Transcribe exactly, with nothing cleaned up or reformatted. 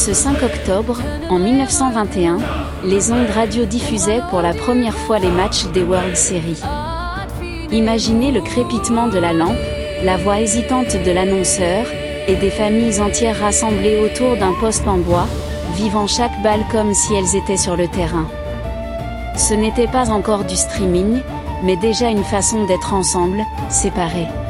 Ce cinq octobre, en mille neuf cent vingt et un, les ondes radio diffusaient pour la première fois les matchs des World Series. Imaginez le crépitement de la lampe, la voix hésitante de l'annonceur, et des familles entières rassemblées autour d'un poste en bois, vivant chaque balle comme si elles étaient sur le terrain. Ce n'était pas encore du streaming, mais déjà une façon d'être ensemble, séparés.